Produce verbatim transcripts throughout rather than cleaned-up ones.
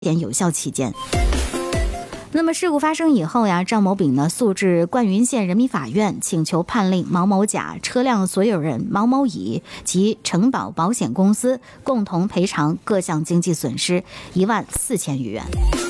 点有效期间。那么事故发生以后呀，赵某丙呢诉至灌云县人民法院，请求判令毛某甲车辆所有人毛某乙及承保保险公司共同赔偿各项经济损失一万四千余元。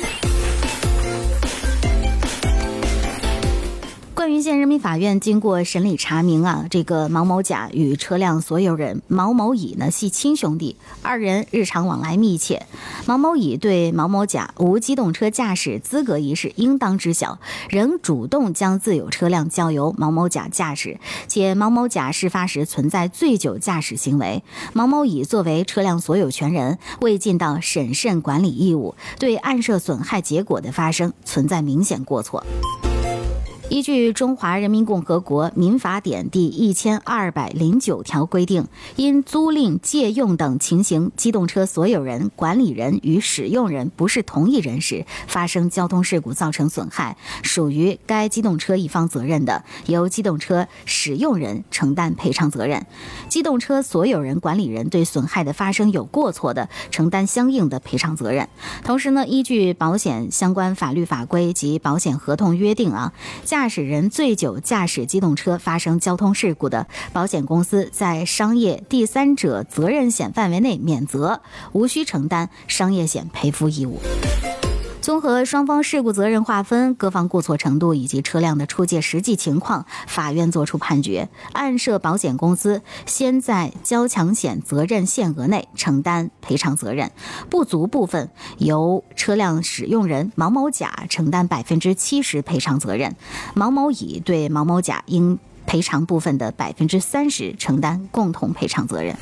灌云县人民法院经过审理查明啊，这个毛某甲与车辆所有人毛某乙呢系亲兄弟，二人日常往来密切。毛某乙对毛某甲无机动车驾驶资格一事应当知晓，仍主动将自有车辆交由毛某甲驾驶，且毛某甲事发时存在醉酒驾驶行为。毛某乙作为车辆所有权人，未尽到审慎管理义务，对案涉损害结果的发生存在明显过错。依据《中华人民共和国民法典》第一千二百零九条规定，因租赁、借用等情形，机动车所有人、管理人与使用人不是同一人时，发生交通事故造成损害，属于该机动车一方责任的，由机动车使用人承担赔偿责任；机动车所有人、管理人对损害的发生有过错的，承担相应的赔偿责任。同时呢，依据保险相关法律法规及保险合同约定啊，驾驶人醉酒驾驶机动车发生交通事故的，保险公司在商业第三者责任险范围内免责，无需承担商业险赔付义务。综合双方事故责任划分、各方过错程度以及车辆的出借实际情况，法院作出判决，案涉保险公司先在交强险责任限额内承担赔偿责任，不足部分由车辆使用人毛某甲承担百分之七十赔偿责任，毛某乙对毛某甲应赔偿部分的百分之三十承担共同赔偿责任。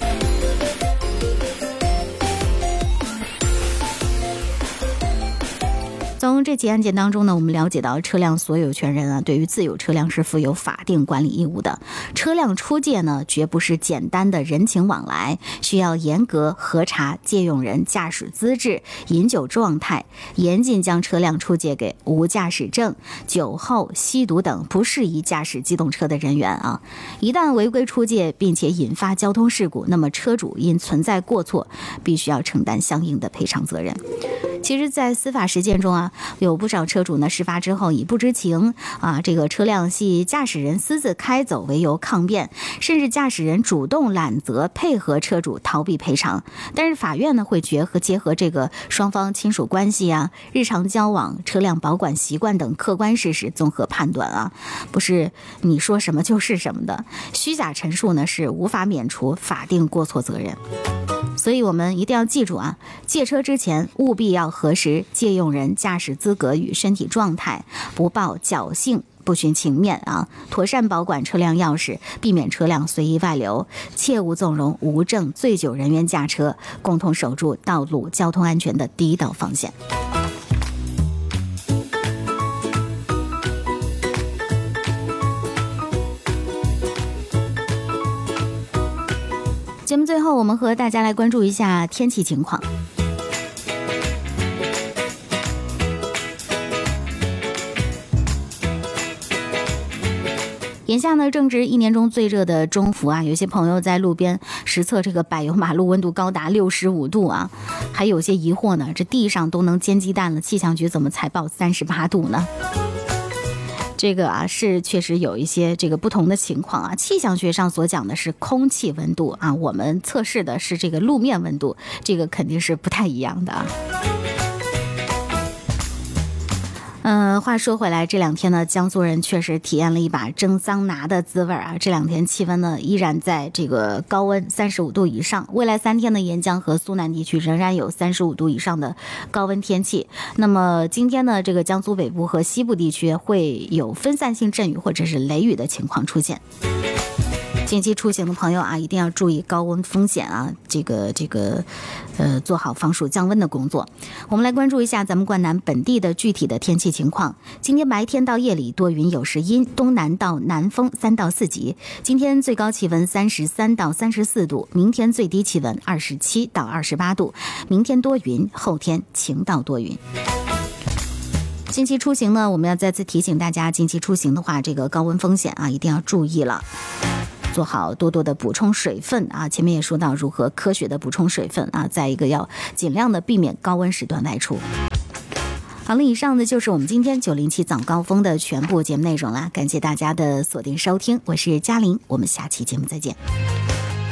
从这起案件当中呢，我们了解到车辆所有权人啊，对于自有车辆是负有法定管理义务的。车辆出借呢，绝不是简单的人情往来，需要严格核查借用人驾驶资质、饮酒状态，严禁将车辆出借给无驾驶证、酒后、吸毒等不适宜驾驶机动车的人员啊。一旦违规出借，并且引发交通事故，那么车主因存在过错，必须要承担相应的赔偿责任。其实在司法实践中啊，有不少车主呢事发之后以不知情啊这个车辆系驾驶人私自开走为由抗辩，甚至驾驶人主动揽责配合车主逃避赔偿。但是法院呢会结合结合这个双方亲属关系啊、日常交往、车辆保管习惯等客观事实综合判断啊，不是你说什么就是什么的，虚假陈述呢是无法免除法定过错责任。所以我们一定要记住啊，借车之前务必要核实借用人驾驶资格与身体状态，不抱侥幸不循情面啊，妥善保管车辆钥匙，避免车辆随意外流，切勿纵容无证醉酒人员驾车，共同守住道路交通安全的第一道防线。节目最后，我们和大家来关注一下天气情况。眼下呢，正值一年中最热的中伏啊，有些朋友在路边实测这个柏油马路温度高达六十五度啊，还有些疑惑呢，这地上都能煎鸡蛋了，气象局怎么才报三十八度呢？这个啊是确实有一些这个不同的情况啊，气象学上所讲的是空气温度啊，我们测试的是这个路面温度，这个肯定是不太一样的啊。嗯、呃，话说回来，这两天呢，江苏人确实体验了一把蒸桑拿的滋味啊。这两天气温呢依然在这个高温三十五度以上，未来三天呢，沿江和苏南地区仍然有三十五度以上的高温天气。那么今天呢，这个江苏北部和西部地区会有分散性阵雨或者是雷雨的情况出现。近期出行的朋友啊，一定要注意高温风险啊，这个这个，呃，做好防暑降温的工作。我们来关注一下咱们灌南本地的具体的天气情况。今天白天到夜里多云有时阴，东南到南风三到四级。今天最高气温三十三到三十四度，明天最低气温二十七到二十八度。明天多云，后天晴到多云。近期出行呢，我们要再次提醒大家，近期出行的话，这个高温风险啊，一定要注意了。 做好多多的补充水分啊。前面也说到如何科学的补充水分啊，再一个要尽量的避免高温时段外出。好了，以上呢就是我们今天九零七早高峰的全部节目内容啦，感谢大家的锁定收听，我是嘉玲，我们下期节目再见。